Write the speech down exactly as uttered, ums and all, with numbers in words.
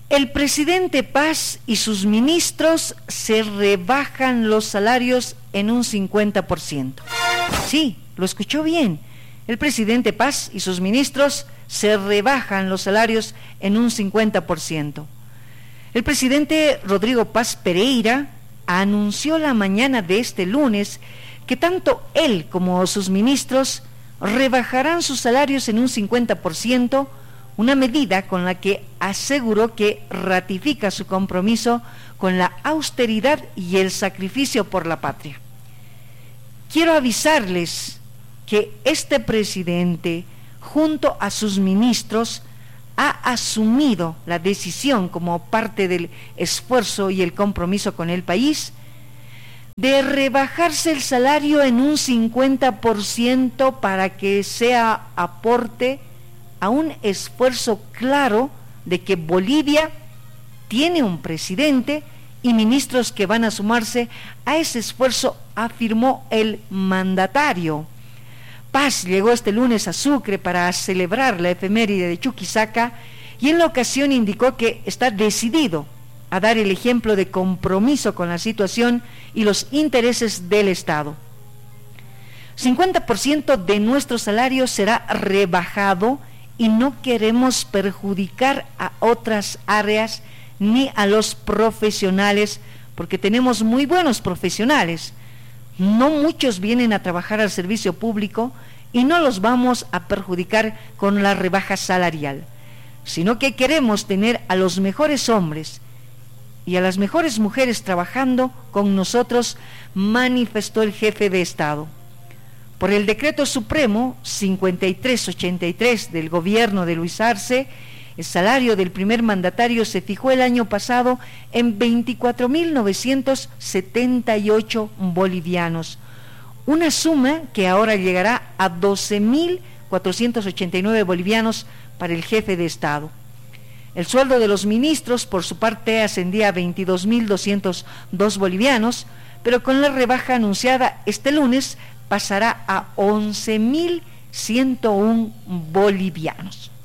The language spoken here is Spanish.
El presidente Paz y sus ministros se rebajan los salarios en un cincuenta por ciento. Sí, lo escuchó bien. El presidente Paz y sus ministros se rebajan los salarios en un cincuenta por ciento. El presidente Rodrigo Paz Pereira anunció la mañana de este lunes que tanto él como sus ministros rebajarán sus salarios en un cincuenta por ciento, una medida con la que aseguró que ratifica su compromiso con la austeridad y el sacrificio por la patria. Quiero avisarles que este presidente, junto a sus ministros, ha asumido la decisión como parte del esfuerzo y el compromiso con el país de rebajarse el salario en un cincuenta por ciento para que sea aporte a un esfuerzo claro de que Bolivia tiene un presidente y ministros que van a sumarse a ese esfuerzo, afirmó el mandatario. Paz llegó este lunes a Sucre para celebrar la efeméride de Chuquisaca y en la ocasión indicó que está decidido a dar el ejemplo de compromiso con la situación y los intereses del Estado. cincuenta por ciento de nuestro salario será rebajado y no queremos perjudicar a otras áreas ni a los profesionales, porque tenemos muy buenos profesionales. No muchos vienen a trabajar al servicio público y no los vamos a perjudicar con la rebaja salarial, sino que queremos tener a los mejores hombres y a las mejores mujeres trabajando con nosotros, manifestó el jefe de Estado. Por el decreto supremo cincuenta y tres ochenta y tres del gobierno de Luis Arce, el salario del primer mandatario se fijó el año pasado en veinticuatro mil novecientos setenta y ocho bolivianos, una suma que ahora llegará a doce mil cuatrocientos ochenta y nueve bolivianos para el jefe de Estado. El sueldo de los ministros, por su parte, ascendía a veintidós mil doscientos dos bolivianos, pero con la rebaja anunciada este lunes pasará a once mil ciento uno bolivianos.